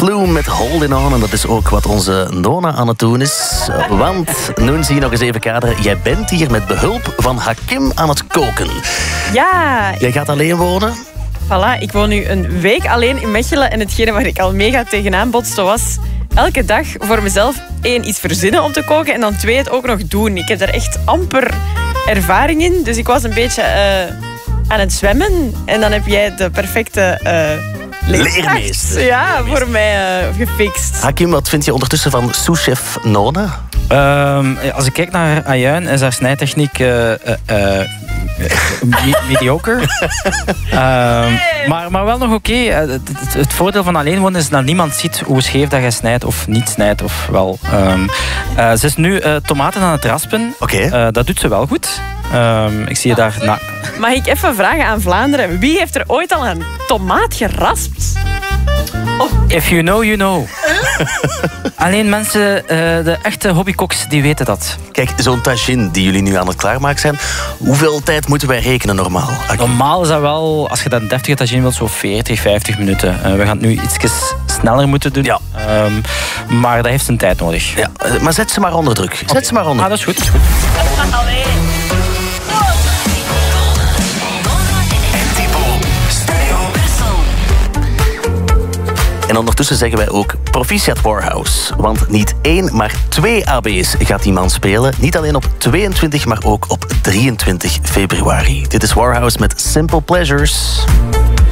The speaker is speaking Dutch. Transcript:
Flume met Holding On. En dat is ook wat onze Nona aan het doen is. Want, Noon, zie je nog eens even kaderen. Jij bent hier met behulp van Hakim aan het koken. Ja. Jij gaat alleen wonen? Voilà, ik woon nu een week alleen in Mechelen. En hetgene waar ik al mega tegenaan botste was... elke dag voor mezelf 1 iets verzinnen om te koken. En dan 2 het ook nog doen. Ik heb daar echt amper ervaring in. Dus ik was een beetje aan het zwemmen. En dan heb jij de perfecte... leermeester. Ja, voor mij gefixt. Hakim, wat vind je ondertussen van souschef Nona? Als ik kijk naar Ajuin, is haar snijtechniek mediocre. Maar wel nog oké. Het voordeel van alleen wonen is dat niemand ziet hoe scheef dat je snijdt of niet snijdt. Of wel. Ze is nu tomaten aan het raspen. Oké. Dat doet ze wel goed. Ik zie je daar... Mag ik even vragen aan Vlaanderen? Wie heeft er ooit al een tomaat geraspt? If you know, you know. Alleen mensen, de echte hobbykoks, die weten dat. Kijk, zo'n tagine die jullie nu aan het klaarmaken zijn, hoeveel tijd moeten wij rekenen normaal? Hakim? Normaal is dat wel, als je dat een deftige tagine wilt, zo 40, 50 minuten. We gaan het nu iets sneller moeten doen. Ja. Maar dat heeft zijn tijd nodig. Ja, maar zet ze maar onder druk. Zet ze maar onder. Ah, dat is goed. Dat is goed. Allee. En ondertussen zeggen wij ook proficiat Warhouse. Want niet 1, maar 2 AB's gaat die man spelen. Niet alleen op 22, maar ook op 23 februari. Dit is Warhouse met Simple Pleasures.